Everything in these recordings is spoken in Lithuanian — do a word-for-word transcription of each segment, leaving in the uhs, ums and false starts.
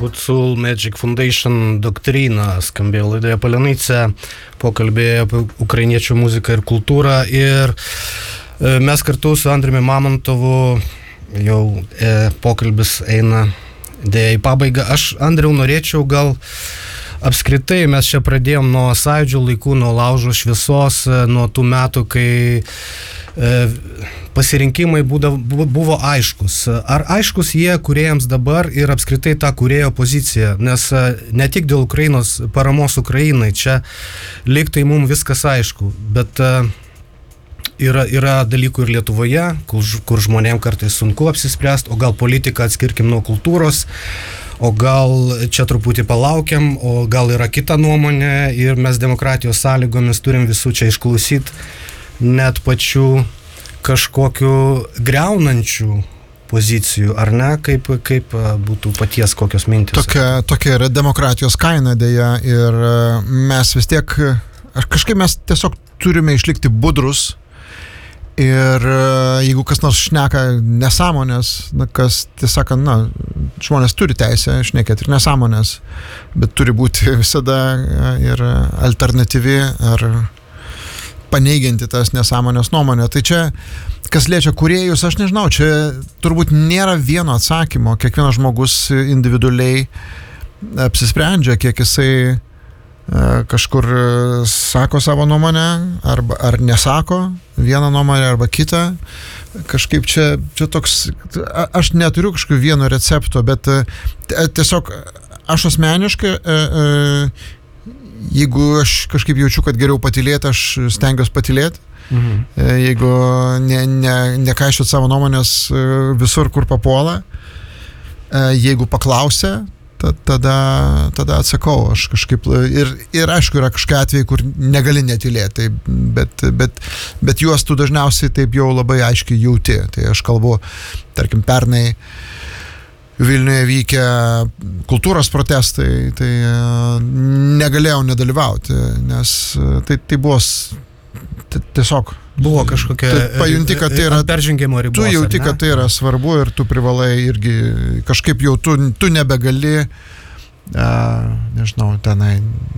Good Soul Magic Foundation doktrina skambėjo laidoje Palenaitė, pokalbėjo apie ukrainiečių muziką ir kultūrą ir mes kartu su Andriumi Mamontovu jau e, pokalbis eina dėja į pabaigą. Aš, Andriau, norėčiau gal apskritai, mes čia pradėjom nuo sąjūdžio laikų, nuo laužo šviesos, nuo tų metų, kai pasirinkimai būdavo, buvo aiškus. Ar aiškus jie kūrėjams dabar ir apskritai tą kūrėjo poziciją? Nes ne tik dėl Ukrainos, paramos Ukrainai, čia lyg tai mums viskas aišku, bet yra, yra dalykų ir Lietuvoje, kur, kur žmonėm kartais sunku apsispręsti, o gal politiką atskirkim nuo kultūros, o gal čia truputį palaukiam, o gal yra kita nuomonė ir mes demokratijos sąlygomis turim visų čia išklausyti net pačių kažkokių greunančių pozicijų, ar ne? Kaip, kaip būtų paties kokios mintis? Tokia, tokia yra demokratijos kaina dėja ir mes vis tiek, kažkaip mes tiesiog turime išlikti budrus ir jeigu kas nors šneka nesąmonės, na, kas, tiesąkant, na, žmonės turi teisę šnekėti ir nesąmonės, bet turi būti visada ir alternatyvi ar paneigianti tas nesąmonės nuomonę. Tai čia, kas liečia kūrėjus, aš nežinau, čia turbūt nėra vieno atsakymo. Kiekvienas žmogus individualiai apsisprendžia, kiek jisai e, kažkur sako savo nuomonę, arba ar nesako vieną nuomonę arba kitą. Kažkaip čia, čia toks, aš neturiu kažkokio vieno recepto, bet e, tiesiog aš asmeniškai e, e, jeigu aš kažkaip jaučiu, kad geriau patylėti, aš stengiuosi patylėti. Mhm. Jeigu ne, ne, nekaiščiot savo nuomonės visur, kur papuola, jeigu paklausia, tada, tada atsakau. Aš kažkaip, ir, ir aišku, yra kažkokie atvejai, kur negali netylėti, bet, bet, bet juos tu dažniausiai taip jau labai aiškiai jauti. Tai aš kalbu, tarkim, pernai Vilniuje vykę kultūros protestai, tai negalėjau nedalyvauti, nes tai, tai buvo tiesiog buvo kažkokia tai pajunti, kad tai yra peržengimo ribos. Tu jauti, kad tai yra svarbu ir tu privalai irgi kažkaip jau tu, tu nebegali, a, nežinau, tenai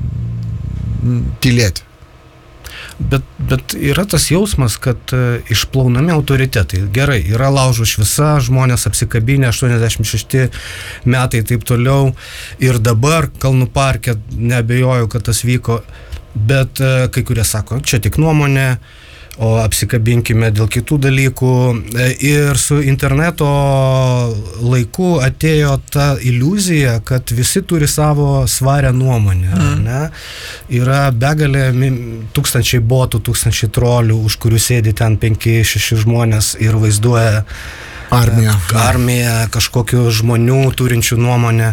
tylėti. Bet, bet yra tas jausmas, kad uh, išplaunami autoritetai. Gerai, yra laužo šviesa, žmonės apsikabinę, aštuoniasdešimt šešti metai taip toliau. Ir dabar Kalnų parke neabejoju, kad tas vyko. Bet uh, kai kurie sako, čia tik nuomonė, o apsikabinkime dėl kitų dalykų. Ir su interneto laiku atėjo ta iliuzija, kad visi turi savo svarę nuomonę. Mm. Ne? Yra begalė, tūkstančiai botų, tūkstančiai trolių, už kurių sėdi ten penki, šeši žmonės ir vaizduoja armiją, armiją kažkokių žmonių turinčių nuomonę.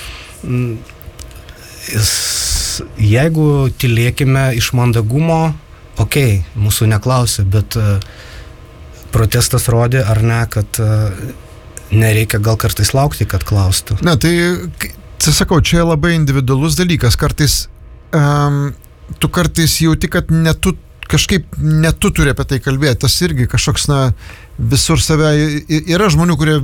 Jeigu tylėkime iš mandagumo, okei, okay, mūsų neklausė, bet uh, protestas rodė, ar ne, kad uh, nereikia gal kartais laukti, kad klaustų. Ne, tai, tai sakau, čia labai individualus dalykas. Kartais, um, tu kartais jauti, kad netu, kažkaip netu turi apie tai kalbėti. Tas irgi kažkoks, na, visur save, yra žmonių, kurie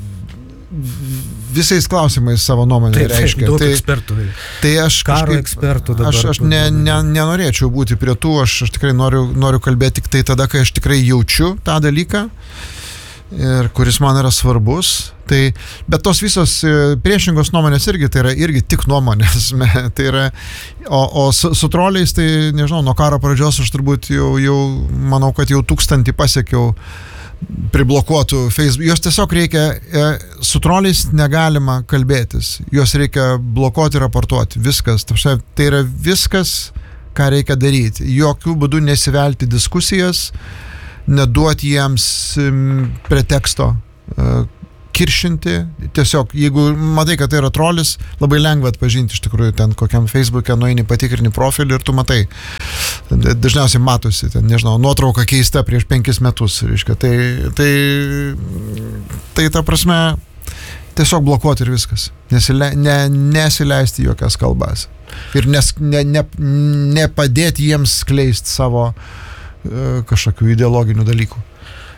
visais klausimais savo nuomonę taip, reiškia. Daug tai, ekspertų. Tai aš karo kažkaip, ekspertų dabar. Aš, aš ne, ne, nenorėčiau būti prie tų, aš, aš tikrai noriu, noriu kalbėti tik tai tada, kai aš tikrai jaučiu tą dalyką ir kuris man yra svarbus. Tai, bet tos visos priešingos nuomonės irgi, tai yra irgi tik nuomonės. Tai yra, o, o su, su troliais, tai nežinau, nuo karo pradžios aš turbūt jau, jau manau, kad jau tūkstantį pasiekiau priblokuotų Facebook. Jos tiesiog reikia, su troliais negalima kalbėtis, juos reikia blokuoti, raportuoti, viskas. Tai yra viskas, ką reikia daryti. Jokių būdų nesivelti diskusijas, neduoti jiems preteksto kiršinti. Tiesiog, jeigu matai, kad tai yra trolis, labai lengva atpažinti iš tikrųjų ten kokiam Facebook'e nueini patikrini profilį ir tu matai. Dažniausiai matosi, ten, nežinau, nuotrauka keista prieš penkis metus, reiškia. Tai, tai, tai ta prasme, tiesiog blokuoti ir viskas. Nesile, ne, nesileisti jokias kalbas. Ir nes, ne, ne, nepadėti jiems skleisti savo uh, kažkokių ideologinių dalykų.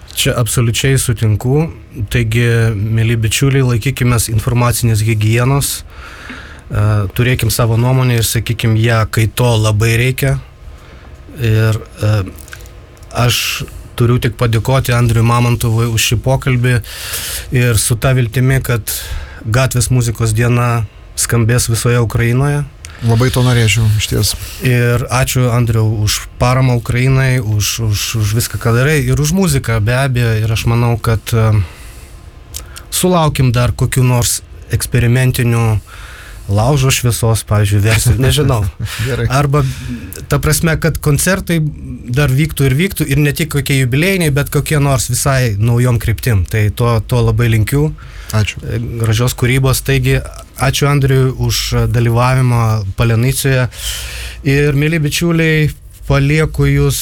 Čia absoliučiai sutinku. Taigi, mėly bičiuliai, laikykime informacinės higienos, turėkim savo nuomonę ir sakykim ją, kai to labai reikia. Ir aš turiu tik padėkoti Andriui Mamontovui už šį pokalbį ir su ta viltimi, kad gatvės muzikos diena skambės visoje Ukrainoje. Labai to norėčiau, iš ties. Ir ačiū, Andriau, už paramą Ukrainai, už, už, už viską, ką darai, ir už muziką, be abejo. Ir aš manau, kad uh, sulaukim dar kokių nors eksperimentinių laužo šviesos, pavyzdžiui, versijų, nežinau. Arba, ta prasme, kad koncertai dar vyktų ir vyktų, ir ne tik kokie jubiliejiniai, bet kokie nors visai naujom kryptim. Tai to, to labai linkiu. Ačiū. Gražios kūrybos. Taigi, ačiū Andriui už dalyvavimą Palenicoje. Ir, mėly bičiuliai, palieku jūs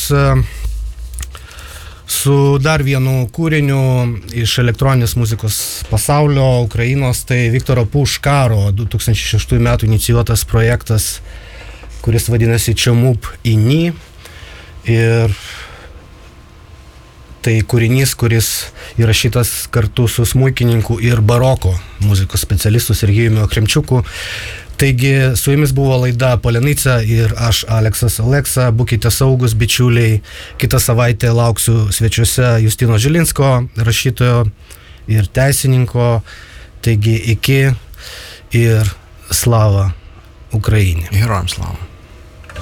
su dar vienu kūriniu iš elektroninės muzikos pasaulio, Ukrainos. Tai Viktoro Puškaro du tūkstančiai šeštųjų metų inicijuotas projektas, kuris vadinasi Čemup Ini. Ir tai kūrinys, kuris įrašytas kartu su smuikininku ir baroko muzikos specialistu Sergejumi Okremčiuku. Taigi, su jumis buvo laida Palenica ir aš, Aleksas Aleksa. Būkite saugus, bičiuliai. Kitą savaitę lauksiu svečiuose Justino Žilinsko, rašytojo ir teisininko. Taigi, iki ir slava Ukrainai. Herojams slava.